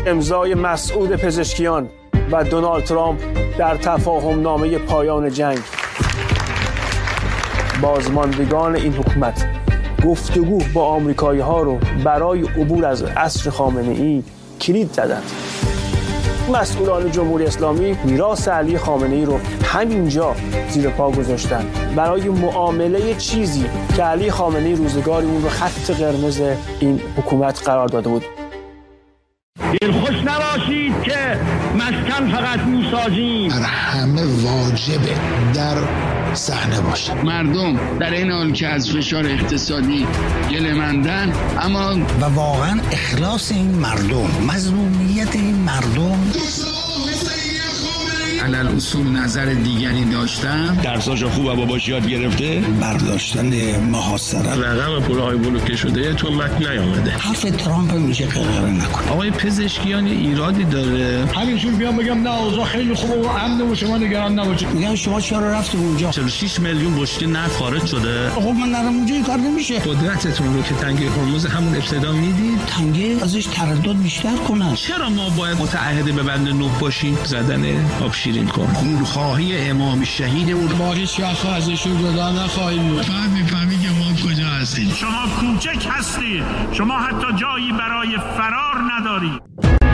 امضای مسعود پزشکیان و دونالد ترامپ در تفاهم نامه پایان جنگ. بازماندگان این حکومت گفتگو با آمریکایی‌ها رو برای عبور از عصر خامنه‌ای کلید زدند. مسئولان جمهوری اسلامی میراث علی خامنه‌ای رو همینجا زیر پا گذاشتن برای معامله چیزی که علی خامنه‌ای روزگاری اون رو خط قرمز این حکومت قرار داده بود. دلخوش نباشید که مسکن فقط میسازیم. بر همه واجبه در صحنه باشه. مردم در این حال که از فشار اقتصادی گله‌مندن، اما و واقعا اخلاص این مردم، مظلومیت این مردم، علل اصول نظر دیگری داشتن، درساشو خوب و باباش یاد گرفته، برداشتن محاصره، رقم پولهای بلوکه شده تو متن نیامده. حرف ترامپ میشه غلغله نکن. آقای پزشکیان ایرادی داره. همینجور بیام بگم نه اوضاع خیلی خوبه و امن و شما نگران نباشید. میگم شما چرا رفتید اونجا؟ 46 میلیون بشکه نفت خارج شده. خب من نرم اونجا این کار نمیشه. قدرتتون رو که تنگه هرمز همون ابتدا میدید، تنگه ازش تردد بیشتر کنن. چرا ما باید متعهد به بند 9 باشیم؟ زدن آب شیرین کن. خونخواهی امام شهید اون با هیچ وقت ازشون جدا نخواهیم بود. فقط میفهمی که ما کجا هستیم. شما کوچک هستید، شما حتی جایی برای فرار ندارید.